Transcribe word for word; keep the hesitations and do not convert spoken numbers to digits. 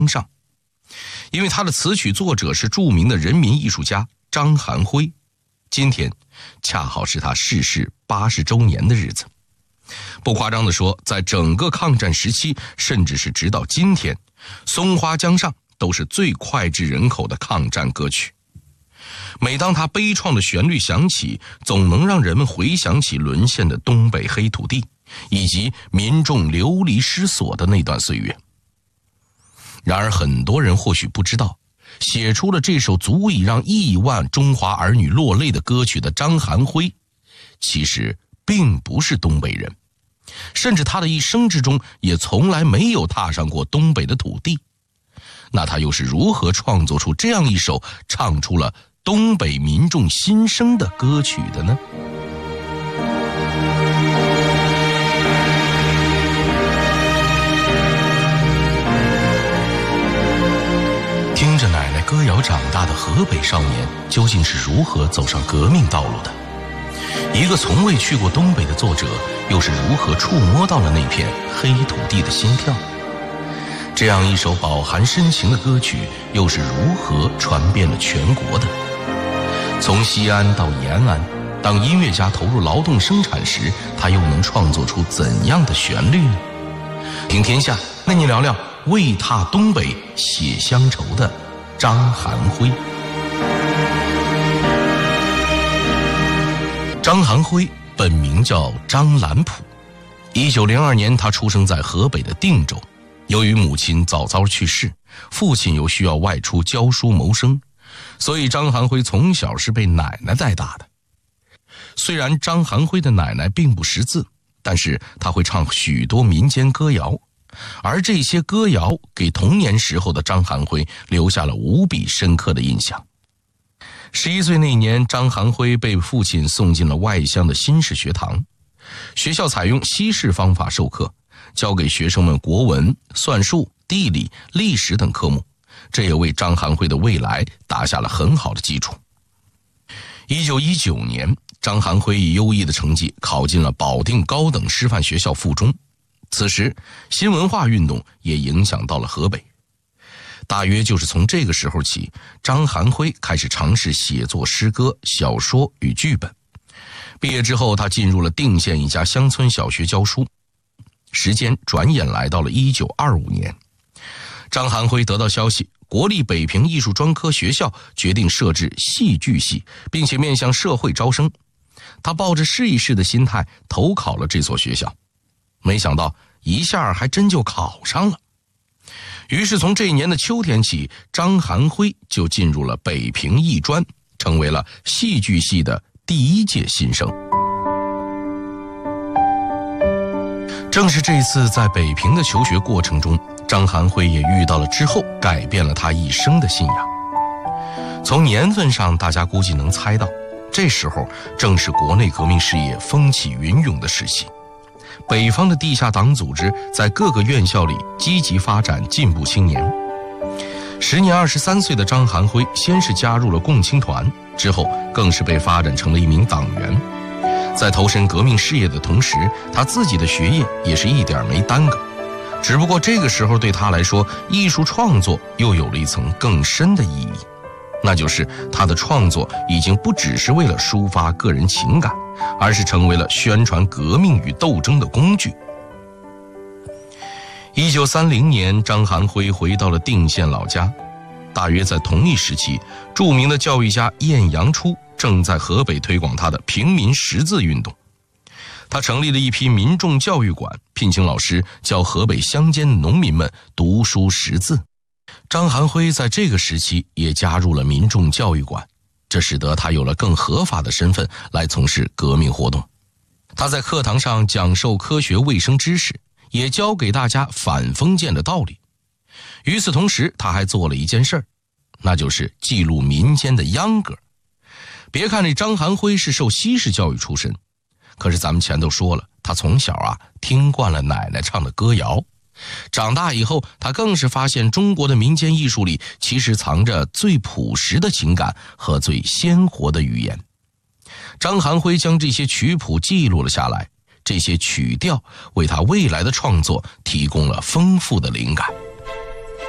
上，因为他的词曲作者是著名的人民艺术家张含辉。今天恰好是他逝世八十周年的日子。不夸张地说，在整个抗战时期，甚至是直到今天，松花江上都是最脍炙人口的抗战歌曲。每当他悲怆的旋律响起，总能让人们回想起沦陷的东北黑土地，以及民众流离失所的那段岁月。然而很多人或许不知道，写出了这首足以让亿万中华儿女落泪的歌曲的张含辉，其实并不是东北人，甚至他的一生之中也从来没有踏上过东北的土地。那他又是如何创作出这样一首唱出了东北民众心声的歌曲的呢？听着奶奶歌谣长大的河北少年，究竟是如何走上革命道路的？一个从未去过东北的作者，又是如何触摸到了那片黑土地的心跳？这样一首饱含深情的歌曲，又是如何传遍了全国的？从西安到延安，当音乐家投入劳动生产时，他又能创作出怎样的旋律呢？听天下为你聊聊为踏东北写乡愁的张含辉。张含辉本名叫张兰普，一九零二年他出生在河北的定州。由于母亲早早去世，父亲又需要外出教书谋生，所以张含辉从小是被奶奶带大的。虽然张含辉的奶奶并不识字，但是他会唱许多民间歌谣，而这些歌谣给童年时候的张含辉留下了无比深刻的印象。十一岁那年，张含辉被父亲送进了外乡的新式学堂，学校采用西式方法授课，教给学生们国文、算术、地理、历史等科目，这也为张含辉的未来打下了很好的基础。一九一九年，张含辉以优异的成绩考进了保定高等师范学校附中。此时，新文化运动也影响到了河北。大约就是从这个时候起，张含辉开始尝试写作诗歌、小说与剧本。毕业之后，他进入了定县一家乡村小学教书。时间转眼来到了一九二五年，张含辉得到消息，国立北平艺术专科学校决定设置戏剧系，并且面向社会招生。他抱着试一试的心态投考了这所学校，没想到一下还真就考上了。于是从这一年的秋天起，张含辉就进入了北平艺专，成为了戏剧系的第一届新生。正是这次在北平的求学过程中，张含辉也遇到了之后改变了他一生的信仰。从年份上，大家估计能猜到，这时候正是国内革命事业风起云涌的时期。北方的地下党组织在各个院校里积极发展进步青年。时年二十三岁的张含辉，先是加入了共青团，之后更是被发展成了一名党员。在投身革命事业的同时，他自己的学业也是一点没耽搁。只不过这个时候对他来说，艺术创作又有了一层更深的意义，那就是他的创作已经不只是为了抒发个人情感，而是成为了宣传革命与斗争的工具。一九三零年，张含辉回到了定县老家。大约在同一时期，著名的教育家晏阳初正在河北推广他的平民识字运动。他成立了一批民众教育馆，聘请老师教河北乡间的农民们读书识字。张含辉在这个时期也加入了民众教育馆，这使得他有了更合法的身份来从事革命活动。他在课堂上讲授科学卫生知识，也教给大家反封建的道理。与此同时，他还做了一件事儿，那就是记录民间的秧歌。别看这张含辉是受西式教育出身，可是咱们前头说了，他从小啊听惯了奶奶唱的歌谣。长大以后，他更是发现中国的民间艺术里其实藏着最朴实的情感和最鲜活的语言。张含辉将这些曲谱记录了下来，这些曲调为他未来的创作提供了丰富的灵感。